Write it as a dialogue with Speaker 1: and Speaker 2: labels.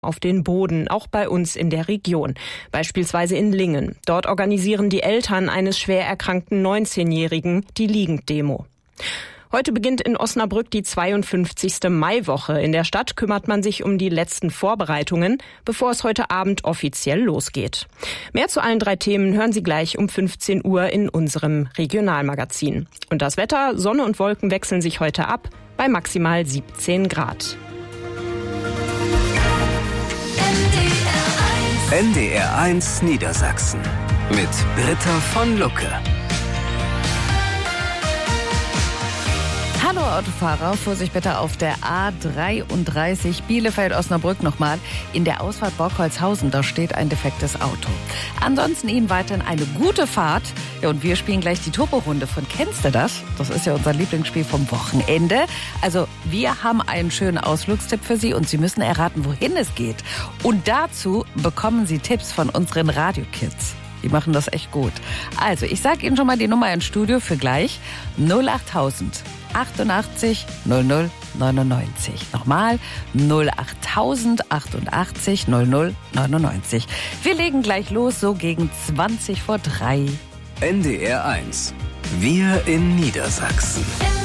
Speaker 1: auf den Boden, auch bei uns in der Region, beispielsweise in Lingen. Dort organisieren die Eltern eines schwer erkrankten 19-Jährigen die Liegenddemo. Heute beginnt in Osnabrück die 52. Maiwoche. In der Stadt kümmert man sich um die letzten Vorbereitungen, bevor es heute Abend offiziell losgeht. Mehr zu allen 3 Themen hören Sie gleich um 15 Uhr in unserem Regionalmagazin. Und das Wetter, Sonne und Wolken wechseln sich heute ab bei maximal 17 Grad.
Speaker 2: NDR1 Niedersachsen mit Britta von Lucke.
Speaker 3: Hallo Autofahrer, Vorsicht bitte auf der A33 Bielefeld-Osnabrück nochmal. In der Ausfahrt Borkholzhausen, da steht ein defektes Auto. Ansonsten Ihnen weiterhin eine gute Fahrt. Ja, und wir spielen gleich die Turbo-Runde von Kennst du das? Das ist ja unser Lieblingsspiel vom Wochenende. Also wir haben einen schönen Ausflugstipp für Sie und Sie müssen erraten, wohin es geht. Und dazu bekommen Sie Tipps von unseren Radio-Kids. Die machen das echt gut. Also, ich sage Ihnen schon mal die Nummer ins Studio für gleich. 08000 88 00 99. Nochmal 08000 88 00 99. Wir legen gleich los, so gegen 20 vor 3.
Speaker 2: NDR1. Wir in Niedersachsen.